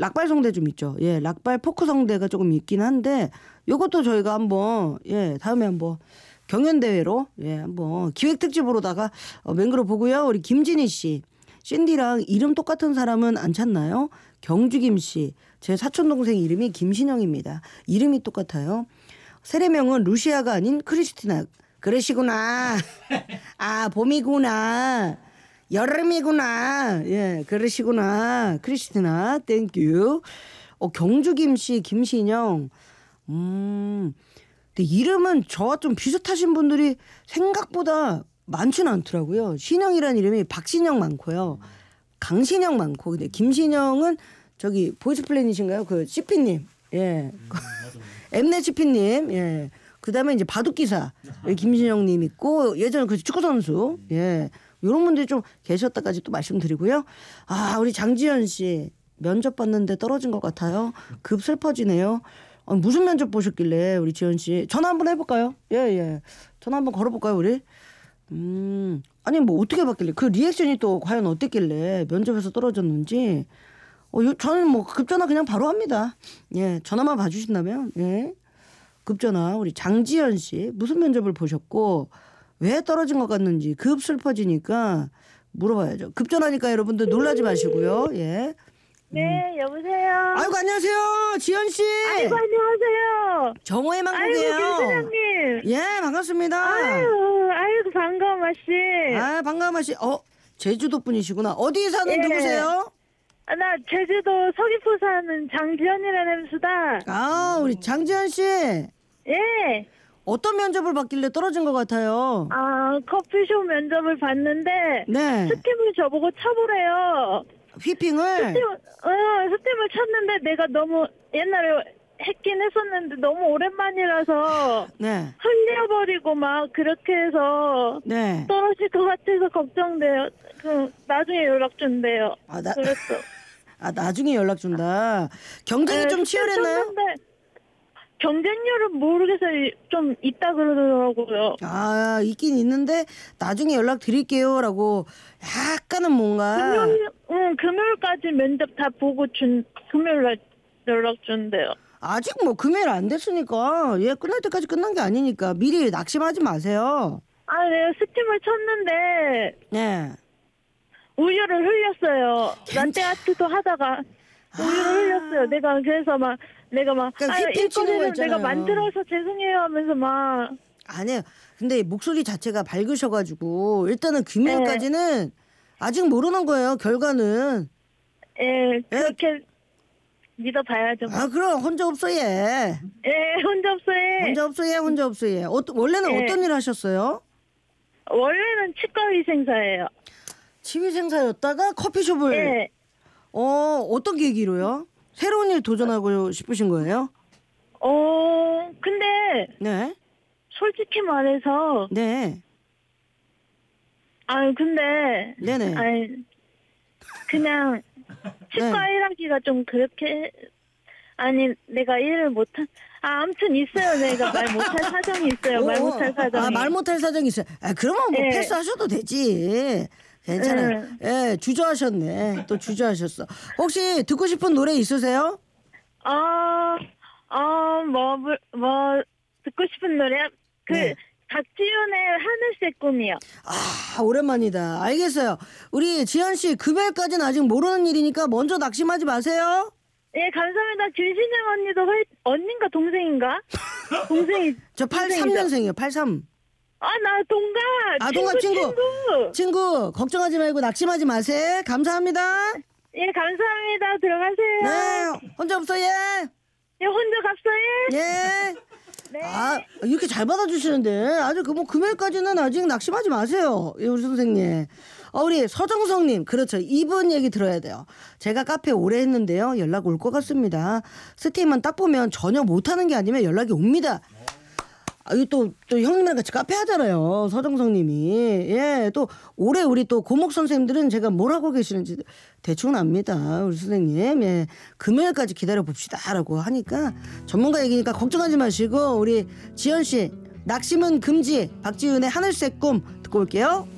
락발 성대 좀 있죠. 예, 락발 포크 성대가 조금 있긴 한데 요것도 저희가 한번 다음에 한번 경연대회로 한번 기획특집으로다가 맹글어 보고요. 우리 김진희 씨. 신디랑 이름 똑같은 사람은 안 찾나요? 경주 김씨. 제 사촌동생 이름이 김신영입니다. 이름이 똑같아요. 세례명은 루시아가 아닌 크리스티나. 그러시구나. 아, 봄이구나. 여름이구나. 예, 그러시구나. 크리스티나. 땡큐. 경주 김씨, 김신영. 근데 이름은 저와 좀 비슷하신 분들이 생각보다 많지는 않더라고요. 신영이라는 이름이 박신영 많고요. 강신영 많고. 근데 김신영은 저기 보이스 플래닛인가요? 그 CP님. 예. 엠넷 CP님. 예. 그다음에 이제 바둑기사 김신영님 있고 예전에 그 축구 선수. 예. 이런 분들이 좀 계셨다까지 또 말씀드리고요. 아, 우리 장지연 씨 면접 봤는데 떨어진 것 같아요. 급 슬퍼지네요. 무슨 면접 보셨길래 우리 지연 씨 전화 한번 해볼까요? 예. 전화 한번 걸어볼까요, 우리? 아니 뭐 어떻게 봤길래 그 리액션이 또 과연 어땠길래 면접에서 떨어졌는지. 저는 뭐 급전화 그냥 바로 합니다. 예, 전화만 봐주신다면. 예, 급전화 우리 장지연 씨 무슨 면접을 보셨고 왜 떨어진 것 같는지 급 슬퍼지니까 물어봐야죠. 급전화니까 여러분들 놀라지 마시고요. 예. 네, 여보세요. 아이고 안녕하세요, 지연 씨. 아이고 안녕하세요. 정호의 망국이에요. 아이고 김사장님. 예, 반갑습니다. 아이고 반가워 마씨. 아, 반가워 마씨. 제주도 분이시구나. 어디 사는 누구세요? 나 제주도 서귀포 사는 장지연이라는 엠수다. 아, 우리 장지연 씨. 예. 어떤 면접을 받길래 떨어진 것 같아요? 커피숍 면접을 봤는데 네. 스팀을 저보고 쳐보래요. 휘핑을? 스팀을 쳤는데 내가 너무 옛날에 했긴 했었는데 너무 오랜만이라서 네. 흘려버리고 막 그렇게 해서 네. 떨어질 것 같아서 걱정돼요. 나중에 연락 준대요. 그랬어. 나중에 연락 준다. 경쟁이 좀 치열했나요? 쳤는데 경쟁률은 모르겠어요. 좀 있다 그러더라고요. 있긴 있는데 나중에 연락 드릴게요라고 약간은 뭔가. 금요일까지 면접 다 보고 금요일날 연락 준대요. 아직 뭐 금요일 안 됐으니까 끝날 때까지 끝난 게 아니니까 미리 낙심하지 마세요. 내가 스팀을 쳤는데 네. 우유를 흘렸어요. 라떼아트도 하다가 우유를 흘렸어요. 내가 그래서 휘핑치는 거 내가 만들어서 죄송해요 하면서 막. 아니에요. 근데 목소리 자체가 밝으셔가지고 일단은 금요일까지는 아직 모르는 거예요. 결과는. 예, 그렇게 믿어봐야죠. 그럼 혼자 없어 얘. 예, 혼자 없어요. 혼자 없어 얘. 원래는 어떤 일 하셨어요? 원래는 치과위생사예요. 치위생사였다가 커피숍을. 예. 어떤 계기로요? 새로운 일 도전하고 싶으신 거예요? 근데. 네. 솔직히 말해서. 네. 근데. 네네. 그냥 치과 일하기가 좀 그렇게. 내가 일을 못한. 아무튼 있어요. 내가 말 못할 사정이 있어요. 말 못할 사정이. 말 못할 사정이 있어요. 그러면 뭐 패스하셔도 되지. 괜찮아요. 예, 주저하셨네. 또 주저하셨어. 혹시 듣고 싶은 노래 있으세요? 듣고 싶은 노래? 박지윤의 하늘색 꿈이요. 오랜만이다. 알겠어요. 우리 지연 씨 금요일까지는 아직 모르는 일이니까 먼저 낙심하지 마세요. 예, 감사합니다. 김신영 언니도 언니인가 동생인가? 동생이. 저 83년생이에요. 83. 나 동갑. 동갑 친구. 걱정하지 말고 낙심하지 마세요. 감사합니다. 예, 감사합니다. 들어가세요. 네, 혼자 없어 예. 예, 혼자 갔어요. 예. 네. 이렇게 잘 받아주시는데 아주 금요일까지는 아직 낙심하지 마세요. 우리 선생님. 우리 서정성님, 그렇죠. 이분 얘기 들어야 돼요. 제가 카페 오래 했는데요. 연락 올 것 같습니다. 스팀만 딱 보면 전혀 못하는 게 아니면 연락이 옵니다. 또 형님이랑 같이 카페 하잖아요. 서정성님이. 예, 또 올해 우리 또 고목 선생님들은 제가 뭘 하고 계시는지 대충 압니다. 우리 선생님. 예, 금요일까지 기다려 봅시다라고 하니까 전문가 얘기니까 걱정하지 마시고 우리 지연 씨 낙심은 금지. 박지윤의 하늘색 꿈 듣고 올게요.